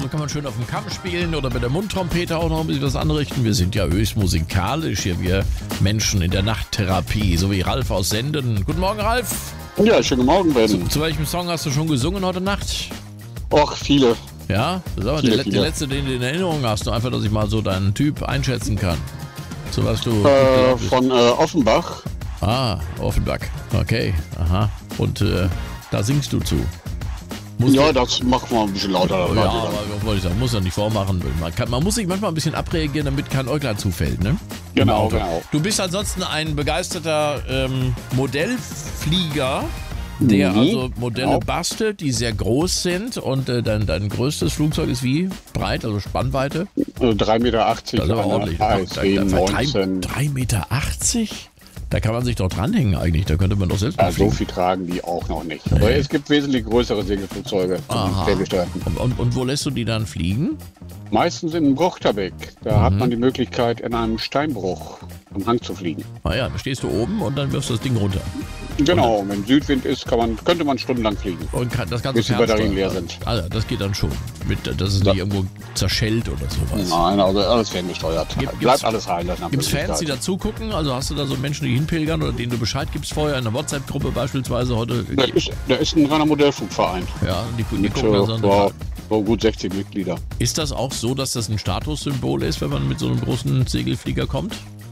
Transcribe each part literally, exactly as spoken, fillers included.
so kann man schön auf dem Kamm spielen oder mit der Mundtrompete auch noch ein bisschen was anrichten. Wir sind ja höchst musikalisch hier, wir Menschen in der Nachttherapie, so wie Ralf aus Senden. Guten Morgen, Ralf. Ja, schönen Morgen, Ben. Zu, zu welchem Song hast du schon gesungen heute Nacht? Och, viele. Ja, das ist aber viele, der, viele. der letzte, den du in Erinnerung hast, nur einfach, dass ich mal so deinen Typ einschätzen kann. So was du... Äh, von äh, Offenbach. Ah, Offenbach. Okay, aha. Und äh, da singst du zu. Musst Ja, du, das machen wir ein bisschen lauter. ja, Leute, aber was wollte ich sagen, muss ja nicht vormachen. Man, kann, man muss sich manchmal ein bisschen abreagieren, damit kein Äuglein zufällt, ne? Im Genau, Auto. genau. Du bist ansonsten ein begeisterter ähm, Modellflieger, der Mhm, also Modelle genau. bastelt, die sehr groß sind. Und äh, dein, dein größtes Flugzeug ist wie? Breit, also Spannweite? Äh, drei Meter achtzig, Das ist aber eine ordentlich. A S W neunzehn. drei Meter achtzig? Da kann man sich doch dranhängen eigentlich. Da könnte man doch selbst Ja, mit so fliegen. viel tragen die auch noch nicht. Aber es gibt wesentlich größere Segelflugzeuge, Aha. ferngesteuerten. Und, und, und wo lässt du die dann fliegen? Meistens in Brochterbeck. Da Mhm. hat man die Möglichkeit, in einem Steinbruch am Hang zu fliegen. Ah ja, da stehst du oben und dann wirfst du das Ding runter. Genau, und wenn Südwind ist, kann man, könnte man stundenlang fliegen. Und kann, das Ganze Bis die Batterien fernsteuern. leer sind. Also, das geht dann schon. Mit, dass es nicht irgendwo zerschellt oder sowas. Nein, also alles ferngesteuert. Gibt- Bleibt gibt's- alles heil. nach Gibt es Fans, die Möglichkeit. da zugucken? Also hast du da so Menschen, die hinpilgern oder denen du Bescheid gibst vorher in der WhatsApp-Gruppe beispielsweise heute? Da ist, da ist ein reiner Modellflugverein. Ja, die, die Mit gucken dann so. so, so gut sechzig Mitglieder. Ist das auch so, dass das ein Statussymbol ist, wenn man mit so einem großen Segelflieger kommt?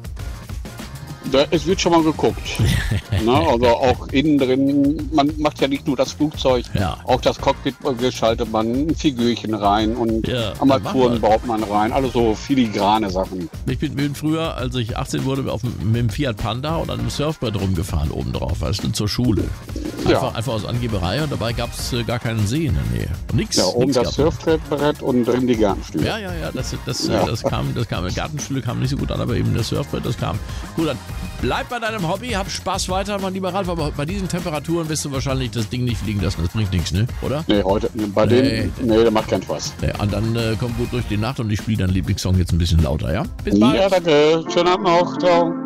Da, es wird schon mal geguckt. Na, also auch innen drin, man macht ja nicht nur das Flugzeug, Ja. auch das Cockpit geschaltet man ein Figürchen rein und Ja, Armaturen mach mal. baut man rein, alles so filigrane Sachen. Ich bin, bin früher, als ich achtzehn wurde, auf, dem- mit dem Fiat Panda und einem Surfbrett rumgefahren oben drauf, weißt du, zur Schule. Einfach, Ja. einfach aus Angeberei und dabei gab es äh, gar keinen See in der Nähe. Nix. Ja, oben nix das gab's. Surfbrett und drin die Gartenstühle. Ja, ja, ja, das, das, Ja. Äh, das kam, das kam, Gartenstühle kam nicht so gut an, aber eben das Surfbrett, das kam gut an. Bleib bei deinem Hobby, hab Spaß weiter, mein lieber Ralf, aber bei diesen Temperaturen wirst du wahrscheinlich das Ding nicht fliegen lassen, das bringt nichts, ne, oder? Nee, heute, bei Nee. denen, nee, der macht keinen Spaß. Ja, und dann äh, komm gut durch die Nacht und ich spiele deinen Lieblingssong jetzt ein bisschen lauter, ja? Bis bald! Ja, danke. Schönen Abend noch. Ciao.